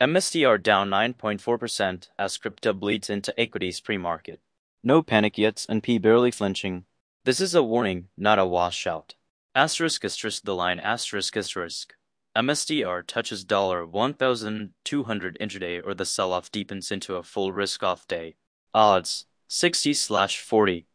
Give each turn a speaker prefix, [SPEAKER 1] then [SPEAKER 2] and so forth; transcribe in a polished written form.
[SPEAKER 1] MSTR down 9.4% as crypto bleeds into equities pre-market. No panic yet and P barely flinching. This is a warning, not a washout. Asterisk the line asterisk. MSTR touches $1,200 intraday or the sell-off deepens into a full risk-off day. Odds 60/40.